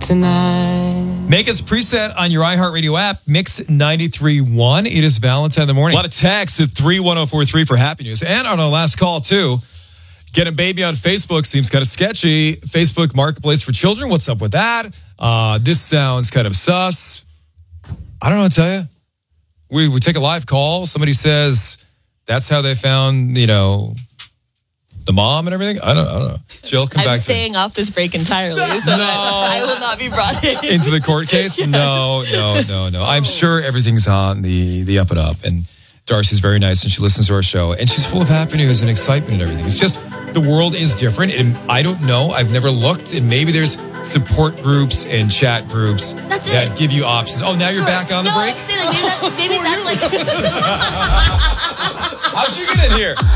tonight. Make us preset on your iHeartRadio app, Mix 93.1. It is Valentine in the morning. A lot of texts at 31043 for happy news. And on our last call, too, getting a baby on Facebook seems kind of sketchy. Facebook Marketplace for Children, what's up with that? This sounds kind of sus. I don't know what to tell you. We take a live call. Somebody says that's how they found, the mom and everything. I don't know. Jill, come back. I'm staying off this break entirely, so that I will not be brought into the court case. Yes. No. I'm sure everything's on the up and up. And Darcy's very nice, and she listens to our show, and she's full of happy news and excitement and everything. It's just the world is different, and I don't know. I've never looked, and maybe there's support groups and chat groups that give you options. Oh, now you're back on the break? Maybe that's like... How'd you get in here?